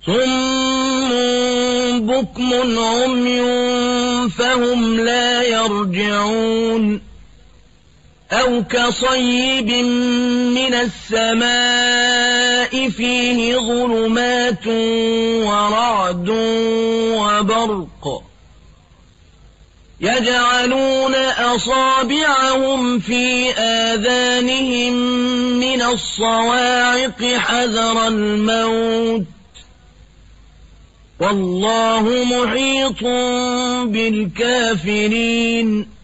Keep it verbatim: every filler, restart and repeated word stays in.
صم بكم عمي فهم لا يرجعون أو كصيب من السماء فيه ظلمات ورعد وبرق يجعلون أصابعهم في آذانهم من الصواعق حذر الموت والله محيط بالكافرين